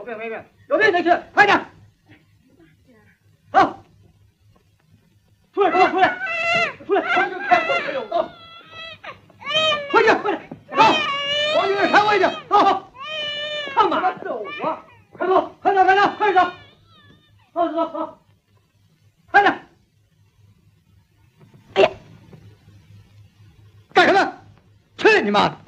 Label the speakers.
Speaker 1: 病没病，有病得去，快点！走，出来，出来，出来！回去看我没有走，回去，快点，走，往院看回去，走，干嘛走啊？快走，快走，快走，快走，走走走，快点！哎呀，干什么？去你妈的！